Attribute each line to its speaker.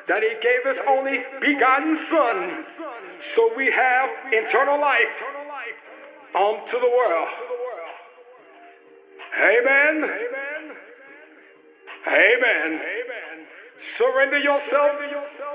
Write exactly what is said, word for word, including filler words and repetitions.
Speaker 1: that he gave his only begotten Son, so we have eternal life unto the world. Amen. Amen. Surrender yourself